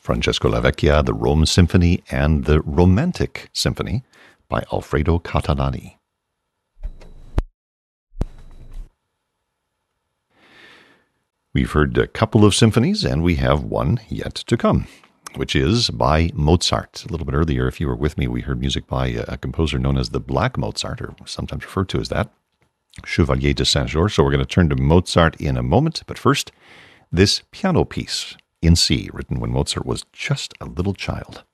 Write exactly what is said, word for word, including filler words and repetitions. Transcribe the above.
Francesco Lavecchia, the Rome Symphony, and the Romantic Symphony by Alfredo Catalani. We've heard a couple of symphonies, and we have one yet to come, which is by Mozart. A little bit earlier, if you were with me, we heard music by a composer known as the Black Mozart, or sometimes referred to as that, Chevalier de Saint-Georges. So we're going to turn to Mozart in a moment, but first, this piano piece in C, written when Mozart was just a little child.